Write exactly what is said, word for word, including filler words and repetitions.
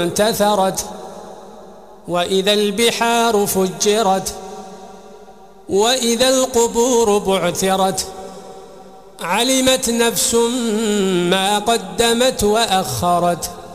انتثرت وإذا البحار فجرت وإذا القبور بعثرت علمت نفس ما قدمت وأخرت.